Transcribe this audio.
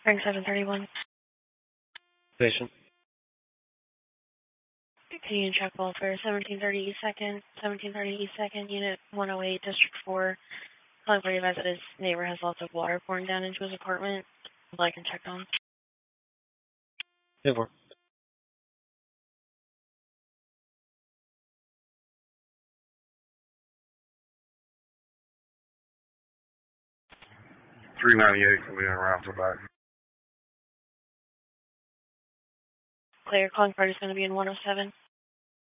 Frank 731. Station. Canadian check welfare, 1730 East 2nd, 1730 East 2nd, Unit 108, District 4. Calling for your that his neighbor has lots of water pouring down into his apartment. I'd like him checked on. Hey, for. $398 can be around for back. Clear, calling party is going to be in 107.